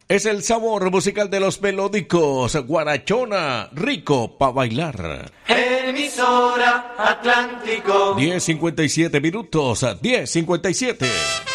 Es el sabor musical de los melódicos. Guarachona, rico pa' bailar. Emisora Atlántico. 10:57 minutos, 10:57.